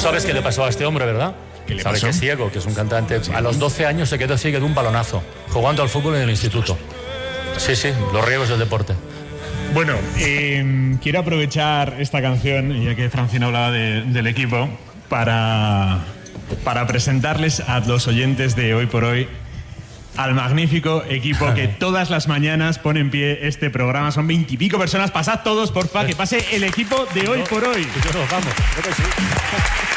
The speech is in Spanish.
sabes qué le pasó a este hombre, ¿verdad? ¿Qué le Sabes pasó? que es ciego, que es un cantante. A los 12 años se quedó ciego de un balonazo, jugando al fútbol en el instituto. Sí, los riesgos del deporte. Bueno, quiero aprovechar esta canción, ya que Francino hablaba del equipo, para presentarles a los oyentes de Hoy por Hoy al magnífico equipo que todas las mañanas pone en pie este programa. Son 20 y pico personas. Pasad todos, porfa, que pase el equipo de Hoy por Hoy. Vamos, creo que sí.